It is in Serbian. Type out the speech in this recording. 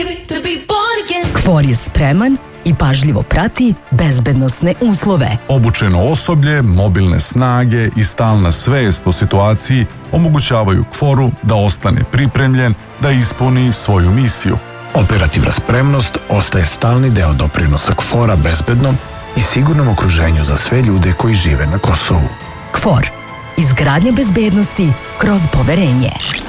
KFOR je spreman i pažljivo prati bezbednosne uslove. Obučeno osoblje, mobilne snage i stalna svest o situaciji omogućavaju KFOR-u da ostane pripremljen da ispuni svoju misiju. Operativna spremnost ostaje stalni deo doprinosa KFOR-a bezbednom i sigurnom okruženju za sve ljude koji žive na Kosovu. KFOR. Izgradnja bezbednosti kroz poverenje.